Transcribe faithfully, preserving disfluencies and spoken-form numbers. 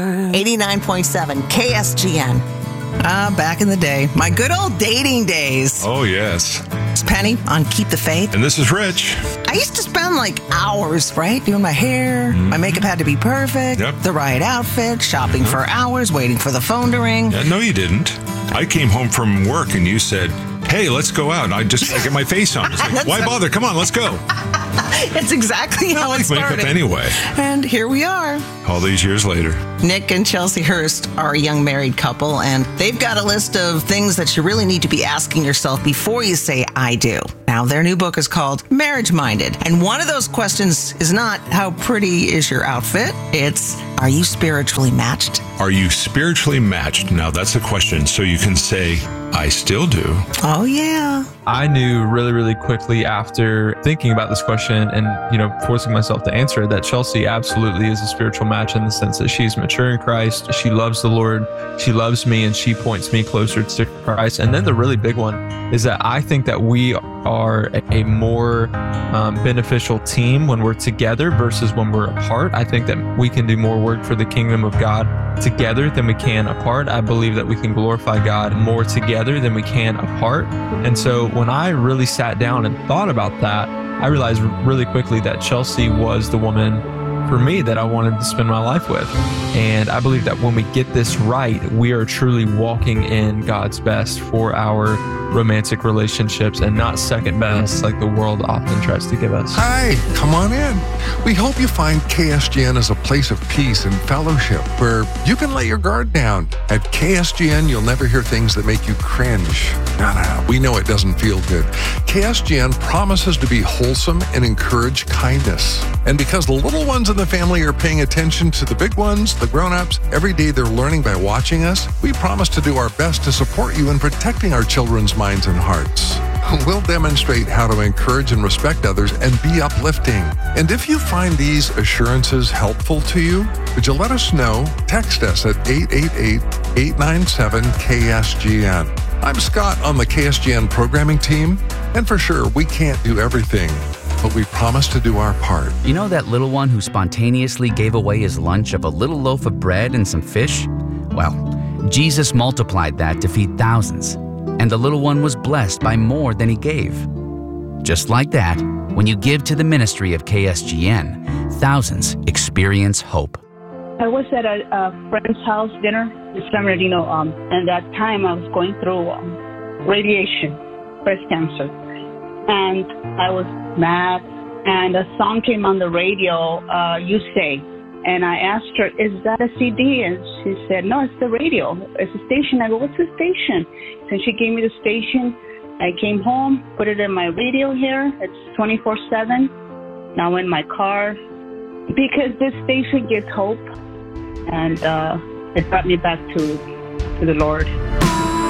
eighty-nine point seven K S G N. Ah, back in the day. My good old dating days. Oh, yes. It's Penny on Keep the Faith. And this is Rich. I used to spend like hours, right? Doing my hair. Mm-hmm. My makeup had to be perfect. Yep. The right outfit. Shopping mm-hmm. for hours. Waiting for the phone to ring. Yeah, no, you didn't. I came home from work and you said, hey, let's go out. I just gotta get my face on. It's like, why bother? Come on, let's go. It's exactly how it started. Makeup anyway. And here we are. All these years later. Nick and Chelsea Hurst are a young married couple, and they've got a list of things that you really need to be asking yourself before you say, I do. Now, their new book is called Marriage Minded. And one of those questions is not, how pretty is your outfit? It's, are you spiritually matched? Are you spiritually matched? Now, that's the question. So you can say, I still do. Oh, yeah. I knew really, really quickly after thinking about this question and, you know, forcing myself to answer it that Chelsea absolutely is a spiritual match in the sense that she's mature in Christ. She loves the Lord. She loves me and she points me closer to Christ. And then the really big one is that I think that we are a more um, beneficial team when we're together versus when we're apart. I think that we can do more work for the kingdom of God together than we can apart. I believe that we can glorify God more together than we can apart. And so when I really sat down and thought about that, I realized really quickly that Chelsea was the woman for me that I wanted to spend my life with. And I believe that when we get this right, we are truly walking in God's best for our romantic relationships and not second best like the world often tries to give us. Hi, come on in. We hope you find K S G N as a place of peace and fellowship where you can let your guard down. At K S G N, you'll never hear things that make you cringe. No, no, no. We know it doesn't feel good. K S G N promises to be wholesome and encourage kindness. And because the little ones in the family are paying attention to the big ones, the grown-ups, every day they're learning by watching us, we promise to do our best to support you in protecting our children's minds and hearts. We'll demonstrate how to encourage and respect others and be uplifting. And if you find these assurances helpful to you, would you let us know? Text us at eight eight eight, eight nine seven, K S G N. I'm Scott on the K S G N programming team, and for sure, we can't do everything, but we promise to do our part. You know that little one who spontaneously gave away his lunch of a little loaf of bread and some fish? Well, Jesus multiplied that to feed thousands, and the little one was blessed by more than he gave. Just like that, when you give to the ministry of K S G N, thousands experience hope. I was at a, a friend's house dinner in San Bernardino, um, and that time I was going through um, radiation, breast cancer, and I was mad, and a song came on the radio, uh, You Say, and I asked her, is that a C D? And she said, no, it's the radio. It's a station. I go, what's the station? And she gave me the station. I came home, put it in my radio here. It's twenty-four seven. Now in my car, because this station gives hope, and uh, it brought me back to, to the Lord.